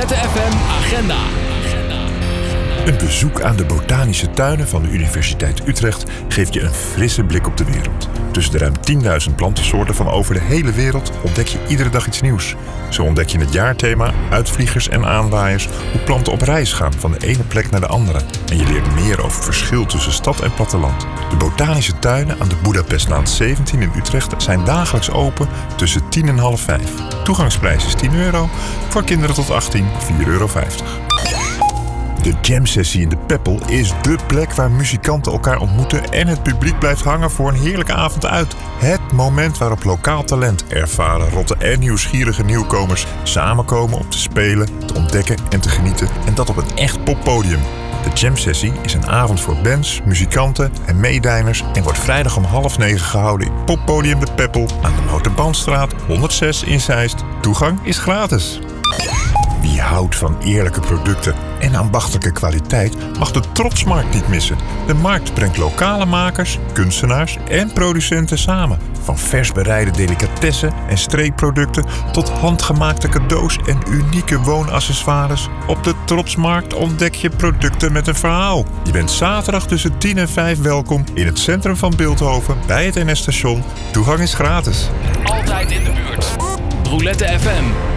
Roulette FM Agenda. Een bezoek aan de botanische tuinen van de Universiteit Utrecht geeft je een frisse blik op de wereld. Tussen de ruim 10.000 plantensoorten van over de hele wereld ontdek je iedere dag iets nieuws. Zo ontdek je het jaarthema, uitvliegers en aanwaaiers, hoe planten op reis gaan van de ene plek naar de andere. En je leert meer over het verschil tussen stad en platteland. De botanische tuinen aan de Boedapestlaan 17 in Utrecht zijn dagelijks open tussen 10 en half 5. Toegangsprijs is €10, voor kinderen tot 18 €4,50. De jam-sessie in de Peppel is dé plek waar muzikanten elkaar ontmoeten en het publiek blijft hangen voor een heerlijke avond uit. Het moment waarop lokaal talent, ervaren rotte en nieuwsgierige nieuwkomers samenkomen om te spelen, te ontdekken en te genieten. En dat op een echt poppodium. De jam-sessie is een avond voor bands, muzikanten en meedijners en wordt vrijdag om 8:30 gehouden in Poppodium de Peppel aan de Noterbandstraat 106 in Zeist. Toegang is gratis. Wie houdt van eerlijke producten en ambachtelijke kwaliteit mag de Trotsmarkt niet missen. De markt brengt lokale makers, kunstenaars en producenten samen. Van vers bereide delicatessen en streekproducten tot handgemaakte cadeaus en unieke woonaccessoires. Op de Trotsmarkt ontdek je producten met een verhaal. Je bent zaterdag tussen 10 en 5 welkom in het centrum van Bilthoven bij het NS-station. Toegang is gratis. Altijd in de buurt. Roulette FM.